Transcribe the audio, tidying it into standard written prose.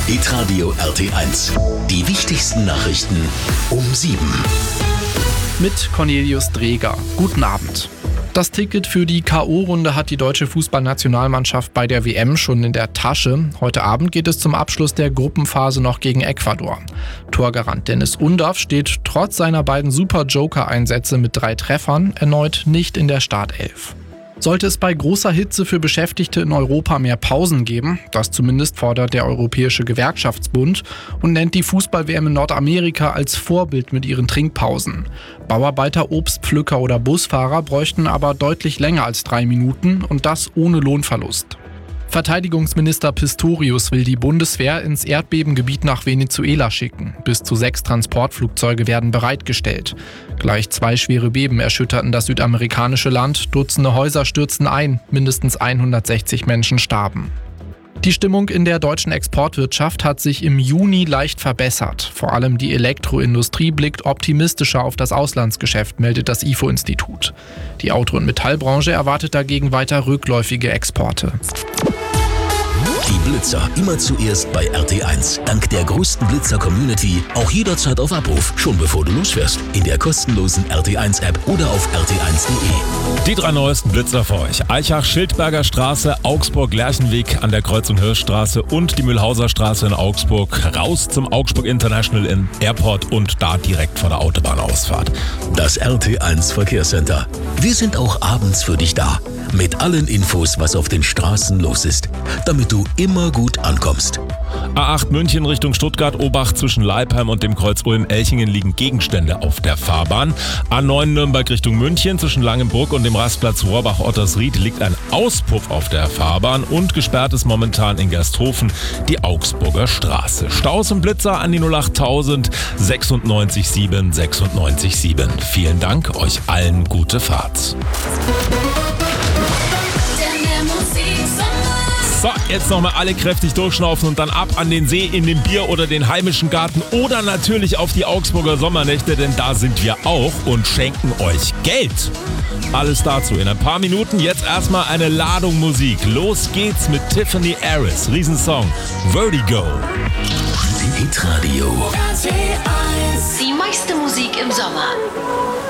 Hitradio RT1. Die wichtigsten Nachrichten um 7. Mit Cornelius Dreger. Guten Abend. Das Ticket für die K.O.-Runde hat die deutsche Fußballnationalmannschaft bei der WM schon in der Tasche. Heute Abend geht es zum Abschluss der Gruppenphase noch gegen Ecuador. Torgarant Dennis Undaff steht trotz seiner beiden Super-Joker-Einsätze mit 3 Treffern erneut nicht in der Startelf. Sollte es bei großer Hitze für Beschäftigte in Europa mehr Pausen geben, das zumindest fordert der Europäische Gewerkschaftsbund und nennt die Fußball-WM in Nordamerika als Vorbild mit ihren Trinkpausen. Bauarbeiter, Obstpflücker oder Busfahrer bräuchten aber deutlich länger als 3 Minuten und das ohne Lohnverlust. Verteidigungsminister Pistorius will die Bundeswehr ins Erdbebengebiet nach Venezuela schicken. Bis zu 6 Transportflugzeuge werden bereitgestellt. Gleich 2 schwere Beben erschütterten das südamerikanische Land. Dutzende Häuser stürzten ein, mindestens 160 Menschen starben. Die Stimmung in der deutschen Exportwirtschaft hat sich im Juni leicht verbessert. Vor allem die Elektroindustrie blickt optimistischer auf das Auslandsgeschäft, meldet das IFO-Institut. Die Auto- und Metallbranche erwartet dagegen weiter rückläufige Exporte. Die Blitzer immer zuerst bei RT1. Dank der größten Blitzer-Community auch jederzeit auf Abruf, schon bevor du losfährst. In der kostenlosen RT1-App oder auf rt1.de. Die 3 neuesten Blitzer für euch. Eichach-Schildberger Straße, Augsburg-Lerchenweg an der Kreuzung Hirschstraße und die Mühlhauser Straße in Augsburg. Raus zum Augsburg International Airport und da direkt vor der Autobahnausfahrt. Das RT1 Verkehrscenter. Wir sind auch abends für dich da. Mit allen Infos, was auf den Straßen los ist. Damit du immer gut ankommst. A8 München Richtung Stuttgart-Obach zwischen Leipheim und dem Kreuz Ulm-Elchingen liegen Gegenstände auf der Fahrbahn. A9 Nürnberg Richtung München zwischen Langenbrück und dem Rastplatz Rohrbach-Ottersried liegt ein Auspuff auf der Fahrbahn und gesperrt ist momentan in Gersthofen die Augsburger Straße. Staus und Blitzer an die 08000 96 7 96 7. Vielen Dank, euch allen gute Fahrt. So, jetzt nochmal alle kräftig durchschnaufen und dann ab an den See, in den Bier- oder den heimischen Garten oder natürlich auf die Augsburger Sommernächte, denn da sind wir auch und schenken euch Geld. Alles dazu in ein paar Minuten. Jetzt erstmal eine Ladung Musik. Los geht's mit Tiffany Harris. Riesensong. Vertigo. Hitradio. Die meiste Musik im Sommer.